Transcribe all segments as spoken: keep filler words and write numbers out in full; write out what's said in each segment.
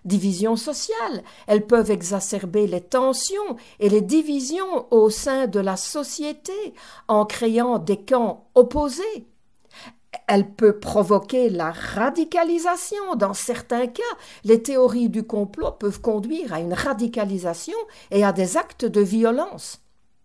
division sociale, elles peuvent exacerber les tensions et les divisions au sein de la société en créant des camps opposés. Elle peut provoquer la radicalisation. Dans certains cas, les théories du complot peuvent conduire à une radicalisation et à des actes de violence.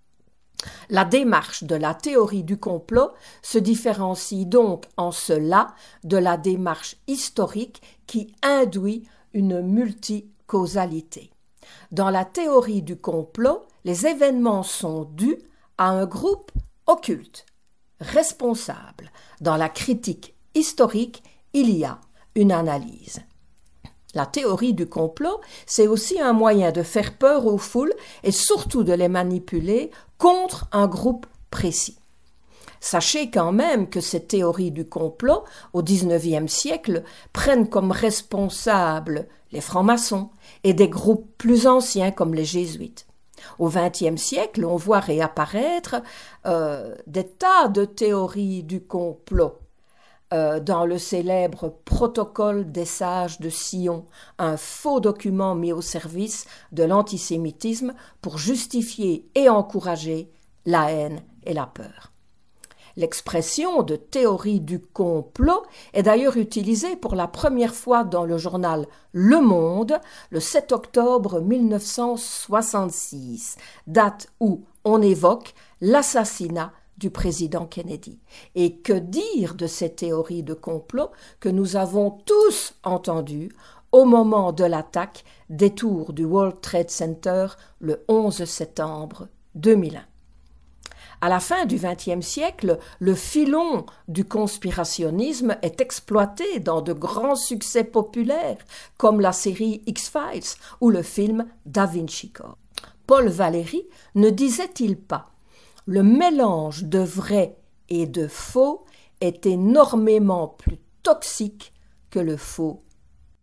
La démarche de la théorie du complot se différencie donc en cela de la démarche historique qui induit une multicausalité. Dans la théorie du complot, les événements sont dus à un groupe occulte, responsable. Dans la critique historique, il y a une analyse. La théorie du complot, c'est aussi un moyen de faire peur aux foules et surtout de les manipuler contre un groupe précis. Sachez quand même que ces théories du complot, au dix-neuvième siècle, prennent comme responsables les francs-maçons et des groupes plus anciens comme les jésuites. Au vingtième siècle, on voit réapparaître euh, des tas de théories du complot. Euh, dans le célèbre Protocole des sages de Sion, un faux document mis au service de l'antisémitisme pour justifier et encourager la haine et la peur. L'expression de théorie du complot est d'ailleurs utilisée pour la première fois dans le journal Le Monde le sept octobre mille neuf cent soixante-six, date où on évoque l'assassinat du président Kennedy. Et que dire de ces théories de complot que nous avons tous entendues au moment de l'attaque des tours du World Trade Center le onze septembre deux mille un. À la fin du vingtième siècle, le filon du conspirationnisme est exploité dans de grands succès populaires comme la série X-Files ou le film Da Vinci Code. Paul Valéry ne disait-il pas « Le mélange de vrai et de faux est énormément plus toxique que le faux pur ».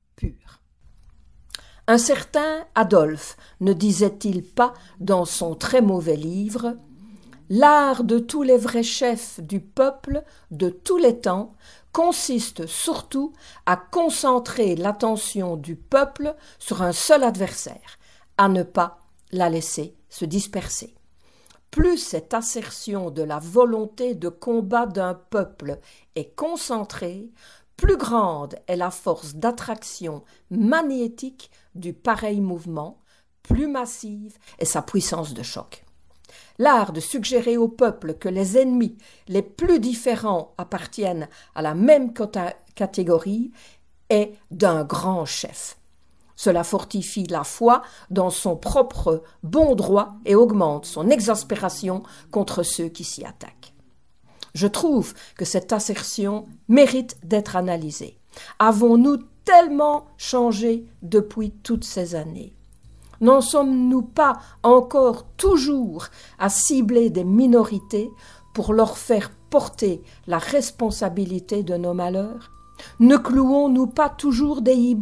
Un certain Adolphe ne disait-il pas dans son très mauvais livre « L'art de tous les vrais chefs du peuple de tous les temps consiste surtout à concentrer l'attention du peuple sur un seul adversaire, à ne pas la laisser se disperser. Plus cette assertion de la volonté de combat d'un peuple est concentrée, plus grande est la force d'attraction magnétique du pareil mouvement, plus massive est sa puissance de choc. L'art de suggérer au peuple que les ennemis les plus différents appartiennent à la même catégorie est d'un grand chef. Cela fortifie la foi dans son propre bon droit et augmente son exaspération contre ceux qui s'y attaquent. Je trouve que cette assertion mérite d'être analysée. Avons-nous tellement changé depuis toutes ces années ? N'en sommes-nous pas encore toujours à cibler des minorités pour leur faire porter la responsabilité de nos malheurs ? Ne clouons-nous pas toujours des hiboux ?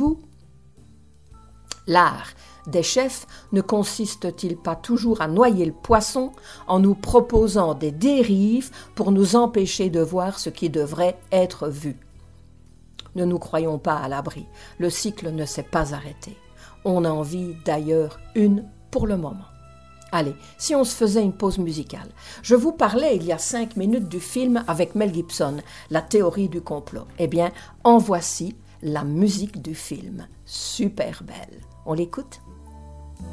L'art des chefs ne consiste-t-il pas toujours à noyer le poisson en nous proposant des dérives pour nous empêcher de voir ce qui devrait être vu ? Ne nous croyons pas à l'abri, le cycle ne s'est pas arrêté. On en vit d'ailleurs une pour le moment. Allez, si on se faisait une pause musicale. Je vous parlais il y a cinq minutes du film avec Mel Gibson, La théorie du complot. Eh bien, en voici la musique du film. Super belle. On l'écoute ?